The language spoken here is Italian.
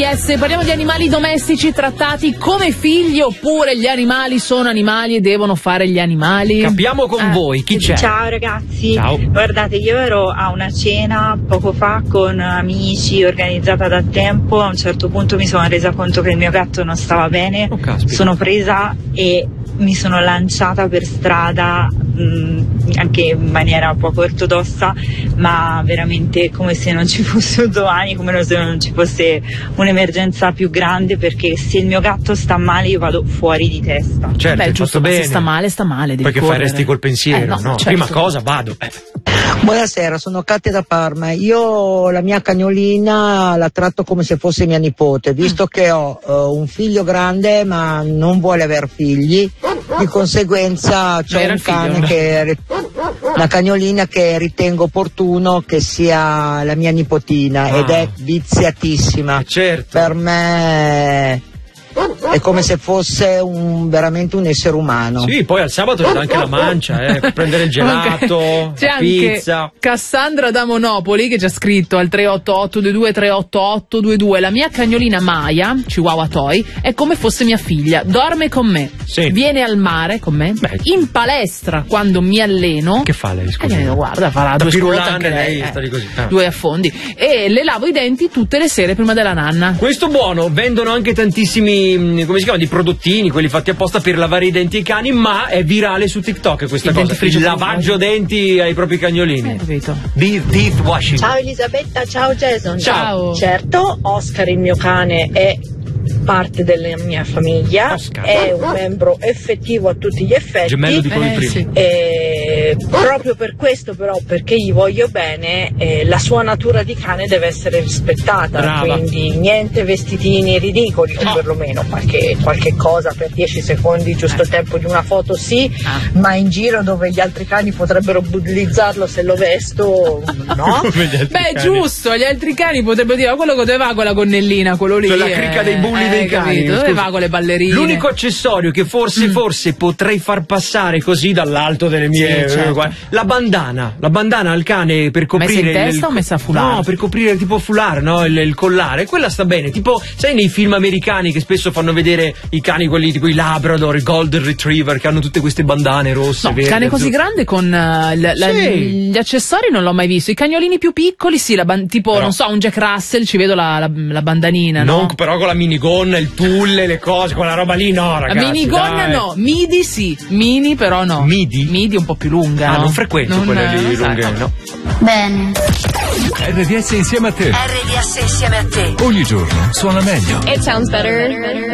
Yes, parliamo di animali domestici trattati come figli oppure gli animali sono animali e devono fare gli animali. Capiamo con voi, chi c'è? Ciao ragazzi, Ciao. Guardate, io ero a una cena poco fa con amici organizzata da tempo. A un certo punto mi sono resa conto che il mio gatto non stava bene. Oh, caspita. Sono presa e mi sono lanciata per strada, anche in maniera poco ortodossa, ma veramente come se non ci fosse un domani, come se non ci fosse un'emergenza più grande, perché se il mio gatto sta male io vado fuori di testa. Certo, Beh, hai giusto, fatto ma bene. se sta male, devi Perché correre. faresti col pensiero, no? Certo. Prima cosa vado. Buonasera, sono Katia da Parma. Io la mia cagnolina la tratto come se fosse mia nipote, visto che ho un figlio grande ma non vuole aver figli, di conseguenza c'ho Era un il figlio, cane no? una cagnolina che ritengo opportuno che sia la mia nipotina ed è viziatissima. Certo. Per me è come se fosse veramente un essere umano. Sì, poi al sabato c'è anche la mancia, per prendere il gelato, C'è la anche pizza. Cassandra da Monopoli che ci ha scritto al 38822 38822: la mia cagnolina Maya, Chihuahua Toy, è come fosse mia figlia, dorme con me, Sì. viene al mare con me, Beh. in palestra quando mi alleno. Che fa lei, E scusa? io dico, guarda, farà Da due squat pirulane anche lei, lei sta lì così. Ah. due affondi, e le lavo i denti tutte le sere prima della nanna. Questo buono, vendono anche tantissimi, come si chiama, di prodottini, quelli fatti apposta per lavare i denti ai cani, ma è virale su TikTok questa Il cosa, dentifricio il per lavaggio denti ai propri cagnolini. Capito? Teeth washing. Ciao Elisabetta, ciao Jason. Ciao. Certo, Oscar, il mio cane, è parte della mia famiglia, Oscar. è un membro effettivo a tutti gli effetti. Gemello di quello di prima. Sì. E proprio per questo, però, perché gli voglio bene, la sua natura di cane deve essere rispettata. Brava. Quindi niente vestitini ridicoli, o perlomeno qualche cosa per 10 secondi, giusto il tempo di una foto, sì, ma in giro dove gli altri cani potrebbero bullizzarlo se lo vesto, no? Come gli altri Beh, cani. giusto, gli altri cani potrebbero dire: ma quello dove va con la gonnellina, quello lì. Cioè la cricca dei bulli dei cani. Capito? Dove Scusa. va con le ballerine? L'unico accessorio che forse potrei far passare così dall'alto delle mie Sì, certo. la bandana al cane per coprire Messa in testa o messa a foulard? No, per coprire tipo foulard, no, il collare. Quella sta bene, tipo sai nei film americani che spesso fanno vedere i cani, quelli tipo i Labrador, i Golden Retriever, che hanno tutte queste bandane rosse, No, verdi, cane così azzurre. grande con Sì. gli accessori non l'ho mai visto. I cagnolini più piccoli sì, tipo Però- non so, un Jack Russell, ci vedo la bandanina, no? Non però con la minigonna, il tulle, le cose, quella roba lì no, La ragazzi. minigonna dai. no, midi sì, mini però no. Midi? Midi un po' più lunga, Ah, no? non frequento quelle lì sai, lunghe, no. no. Bene. RDS insieme a te. RDS insieme a te. Ogni giorno suona meglio. It sounds better.